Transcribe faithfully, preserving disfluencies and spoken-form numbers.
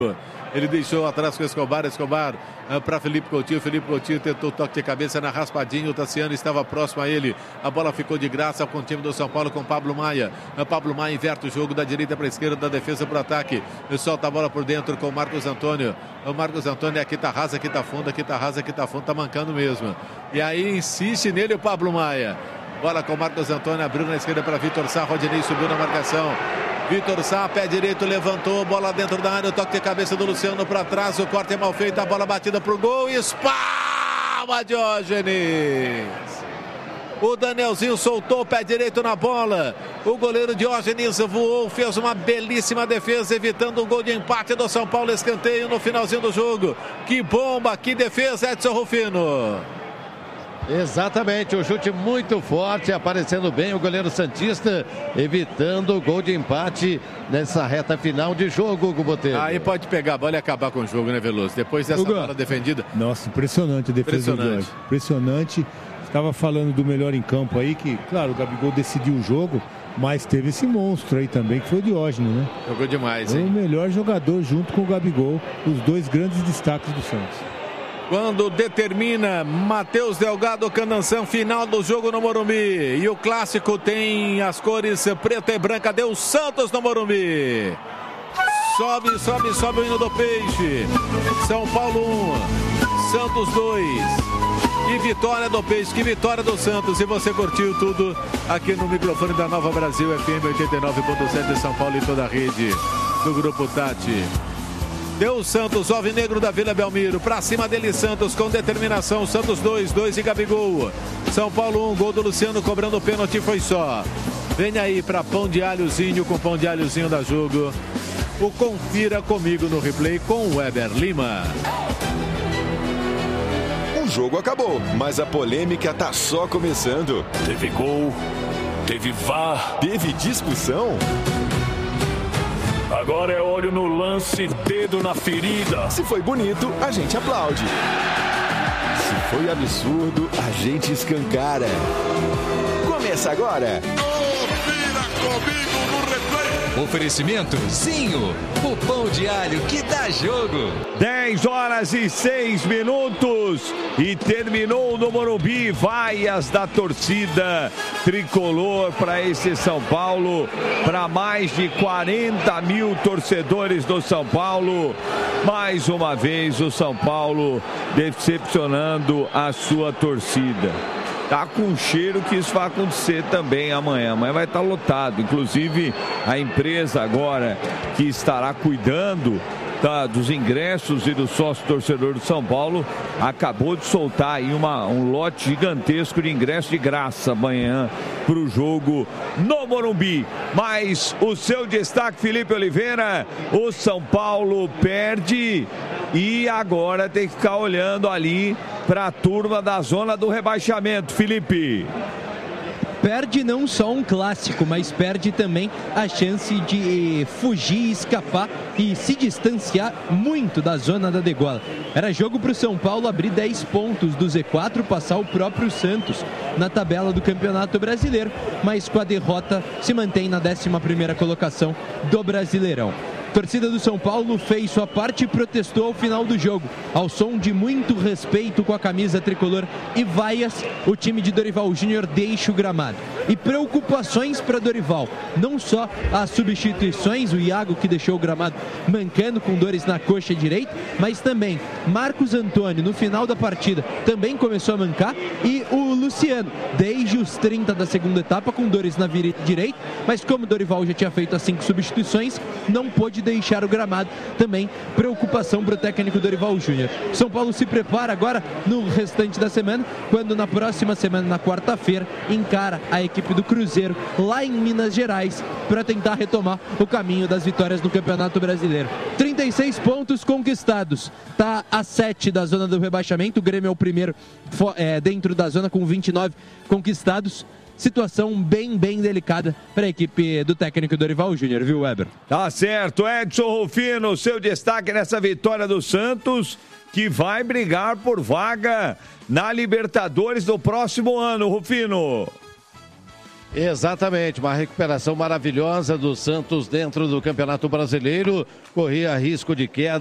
Ele deixou atrás com o Escobar, Escobar uh, para Felipe Coutinho, Felipe Coutinho tentou toque de cabeça na raspadinha, o Tassiano estava próximo a ele, a bola ficou de graça com o time do São Paulo, com Pablo Maia, uh, Pablo Maia inverte o jogo da direita para a esquerda, da defesa para o ataque, uh, solta a bola por dentro com o Marcos Antônio, o Marcos Antônio aqui tá rasa, aqui tá fundo, aqui tá rasa, aqui tá fundo, tá mancando mesmo, e aí insiste nele o Pablo Maia, bola com o Marcos Antônio, abriu na esquerda para Vitor Sá, Rodinei subiu na marcação, Vitor Sá, pé direito, levantou, bola dentro da área, o toque de cabeça do Luciano para trás, o corte é mal feito, a bola batida pro gol, espalma Diógenes. O Danielzinho soltou o pé direito na bola, o goleiro Diógenes voou, fez uma belíssima defesa, evitando um gol de empate do São Paulo, escanteio no finalzinho do jogo. Que bomba, que defesa, Edson Rufino. Exatamente, um chute muito forte, aparecendo bem o goleiro santista, evitando o gol de empate nessa reta final de jogo, Hugo Botelho. Aí pode pegar a bola e acabar com o jogo, né, Veloso? Depois dessa Hugo, bola defendida. Nossa, impressionante a defesa do Jorge. Impressionante. Estava falando do melhor em campo aí, que, claro, o Gabigol decidiu o jogo, mas teve esse monstro aí também, que foi o Diógenes, né? Jogou demais, hein? hein? O melhor jogador junto com o Gabigol, os dois grandes destaques do Santos. Quando determina Matheus Delgado Candanção, final do jogo no Morumbi. E o clássico tem as cores preta e branca. Deu Santos no Morumbi. Sobe, sobe, sobe o hino do Peixe. São Paulo um, Santos dois. E vitória do Peixe, que vitória do Santos. E você curtiu tudo aqui no microfone da Nova Brasil F M oitenta e nove ponto sete de São Paulo e toda a rede do Grupo Tati. Deu Santos, alvinegro da Vila Belmiro, pra cima dele Santos com determinação, Santos dois, dois e Gabigol. São Paulo um, gol do Luciano cobrando o pênalti, foi só. Vem aí pra Pão de Alhozinho, com Pão de Alhozinho da Jogo. O Confira Comigo no replay com o Weber Lima. O jogo acabou, mas a polêmica tá só começando. Teve gol, teve V A R, teve discussão. Agora é olho no lance, dedo na ferida. Se foi bonito, a gente aplaude. Se foi absurdo, a gente escancara. Começa agora. Confira comigo no replay. Oferecimento Zinho, o pão de alho que dá jogo. dez horas e seis minutos e terminou no Morumbi. Vaias da torcida tricolor para esse São Paulo, para mais de quarenta mil torcedores do São Paulo. Mais uma vez o São Paulo decepcionando a sua torcida. Tá com cheiro que isso vai acontecer também amanhã. Amanhã vai estar lotado. Inclusive, a empresa agora que estará cuidando da, dos ingressos e do sócio torcedor do São Paulo acabou de soltar aí uma, um lote gigantesco de ingressos de graça amanhã para o jogo no Morumbi. Mas o seu destaque, Felipe Oliveira, o São Paulo perde e agora tem que ficar olhando ali para a turma da zona do rebaixamento. Felipe. Perde não só um clássico, mas perde também a chance de fugir, escapar e se distanciar muito da zona da degola. Era jogo para o São Paulo abrir dez pontos do Z quatro, passar o próprio Santos na tabela do Campeonato Brasileiro, mas com a derrota se mantém na décima primeira colocação do Brasileirão. A torcida do São Paulo fez sua parte e protestou ao final do jogo. Ao som de muito respeito com a camisa tricolor e vaias, o time de Dorival Júnior deixa o gramado. E preocupações para Dorival. Não só as substituições, o Iago que deixou o gramado mancando com dores na coxa direita, mas também Marcos Antônio no final da partida também começou a mancar e o Luciano, desde os trinta da segunda etapa com dores na virilha direita, mas como Dorival já tinha feito as cinco substituições, não pôde deixar o gramado. Também preocupação para o técnico Dorival Júnior. São Paulo se prepara agora no restante da semana, quando na próxima semana, na quarta-feira, encara a equipe do Cruzeiro lá em Minas Gerais para tentar retomar o caminho das vitórias no Campeonato Brasileiro. trinta e seis pontos conquistados, está a sete da zona do rebaixamento. O Grêmio é o primeiro é, dentro da zona com vinte e nove conquistados. Situação bem, bem delicada para a equipe do técnico Dorival Júnior, viu, Weber? Tá certo, Edson Rufino, seu destaque nessa vitória do Santos, que vai brigar por vaga na Libertadores do próximo ano, Rufino. Exatamente, uma recuperação maravilhosa do Santos dentro do Campeonato Brasileiro. Corria risco de queda.